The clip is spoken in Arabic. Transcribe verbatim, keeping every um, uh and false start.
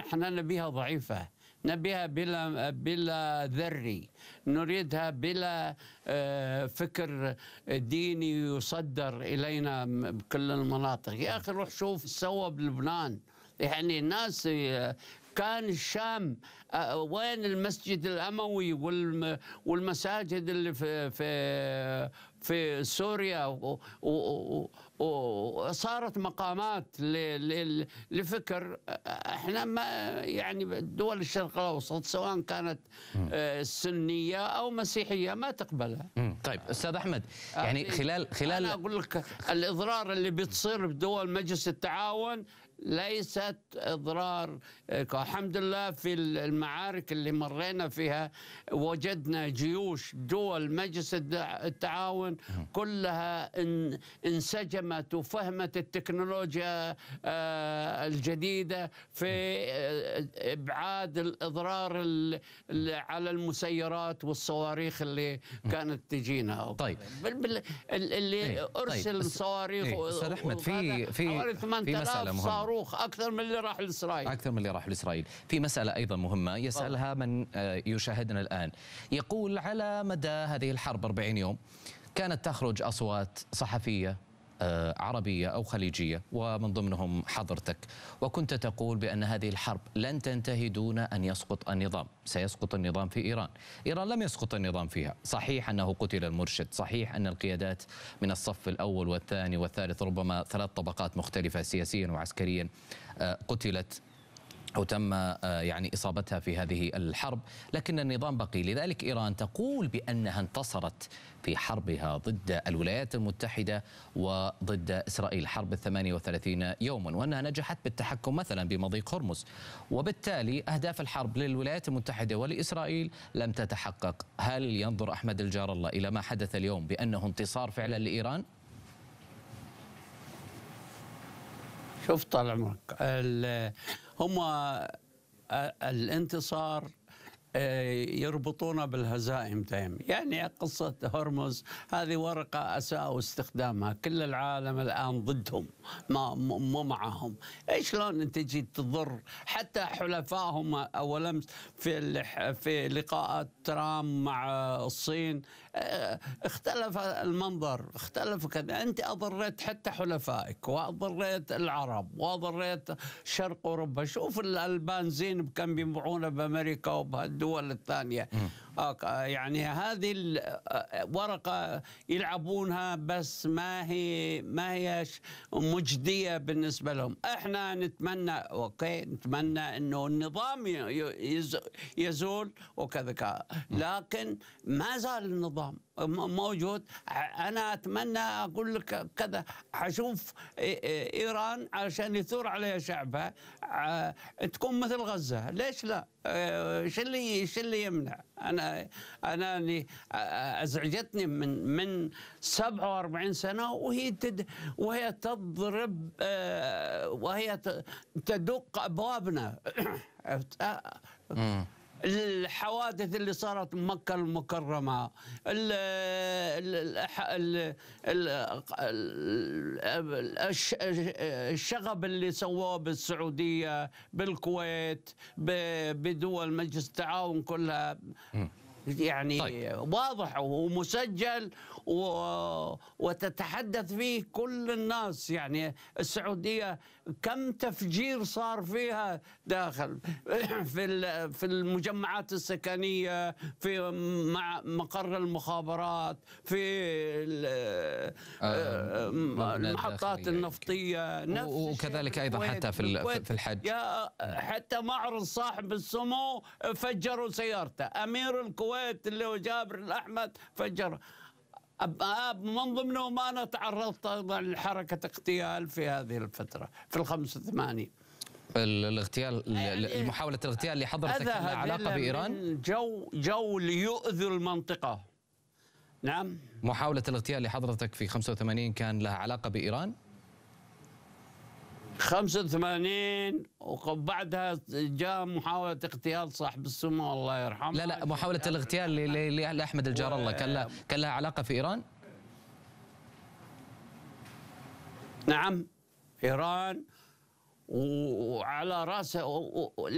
احنا نبيها ضعيفة، نبيها بلا بلا ذري، نريدها بلا فكر ديني يصدر إلينا بكل المناطق. يا أخي روح شوف سوى بلبنان، يعني الناس كان الشام وين المسجد الأموي والمساجد اللي في في في سوريا، وصارت مقامات لفكر. احنا ما يعني دول الشرق الاوسط سواء كانت سنيه او مسيحيه ما تقبلها. طيب استاذ احمد، يعني خلال خلال انا اقول لك الاضرار اللي بتصير بدول مجلس التعاون ليست اضرار. الحمد لله في المعارك اللي مرينا فيها وجدنا جيوش دول مجلس التعاون كلها انسجمت وفهمت التكنولوجيا الجديدة في ابعاد الاضرار على المسيرات والصواريخ اللي كانت تجينا. طيب اللي ارسل طيب. صواريخ استاذ احمد في في في مسألة مهمة، أكثر من اللي راح لإسرائيل، أكثر من اللي راح لإسرائيل. في مسألة أيضا مهمة يسألها من يشاهدنا الآن، يقول على مدى هذه الحرب أربعين يوم كانت تخرج أصوات صحفية عربية أو خليجية ومن ضمنهم حضرتك، وكنت تقول بأن هذه الحرب لن تنتهي دون أن يسقط النظام، سيسقط النظام في إيران. إيران لم يسقط النظام فيها، صحيح أنه قتل المرشد، صحيح أن القيادات من الصف الأول والثاني والثالث ربما ثلاث طبقات مختلفة سياسيا وعسكريا قتلت أو تم يعني إصابتها في هذه الحرب، لكن النظام بقي. لذلك إيران تقول بأنها انتصرت في حربها ضد الولايات المتحدة وضد إسرائيل، حرب الثمانية وثلاثين يوما، وأنها نجحت بالتحكم مثلا بمضيق هرمز، وبالتالي أهداف الحرب للولايات المتحدة ولإسرائيل لم تتحقق. هل ينظر أحمد الجار الله إلى ما حدث اليوم بأنه انتصار فعلا لإيران؟ شوف طال عمرك، هم الانتصار يربطونه بالهزائم دائما. يعني قصة هرمز هذه ورقة أساءوا استخدامها، كل العالم الآن ضدهم ما مو معهم. شلون أنت تجي تضر حتى حلفائهم أول في في لقاءات ترامب مع الصين؟ اختلف المنظر، اختلف كذا. أنت أضريت حتى حلفائك وأضريت العرب وأضريت شرق أوروبا. شوف البنزين كان بيبيعونه بأمريكا وبهالدول الثانية. يعني هذه الورقة يلعبونها بس ما هي ما هيش مجدية بالنسبة لهم. احنا نتمنى اوكي نتمنى انه النظام يزول وكذا، لكن ما زال النظام موجود. انا اتمنى اقول لك كذا، حشوف ايران عشان يثور عليها شعبها تكون مثل غزة. ليش لا؟ ايش اللي ايش اللي يمنع؟ انا انا ازعجتني من من سبعة وأربعين سنة وهي تد وهي تضرب وهي تدق ابوابنا. الحوادث اللي صارت بمكة المكرمة، الشغب اللي سووه بالسعودية بالكويت بدول مجلس التعاون كلها، يعني طيب. واضح ومسجل وتتحدث فيه كل الناس. يعني السعودية كم تفجير صار فيها داخل في في المجمعات السكنية، في مقر المخابرات، في المحطات النفطية، وكذلك أيضا حتى في في الحج. حتى معرض صاحب السمو فجروا سيارته، أمير الكويت اللي هو جابر الأحمد فجر. من ضمنهم أنا تعرضت أيضا لحركة اغتيال في هذه الفترة في الخمسة وثمانين. الاغتيال، محاولة الاغتيال اللي حضرتك لها علاقة بإيران؟ جو جو ليؤذوا المنطقة. نعم. محاولة الاغتيال لحضرتك في خمسة وثمانين كان لها علاقة بإيران؟ خمسة وثمانين وبعدها جاء محاولة اغتيال صاحب السمو الله يرحمه. لا لا محاولة الاغتيال لأحمد الجار الله كان لها كان لها علاقة في إيران؟ نعم، إيران وعلى رأسها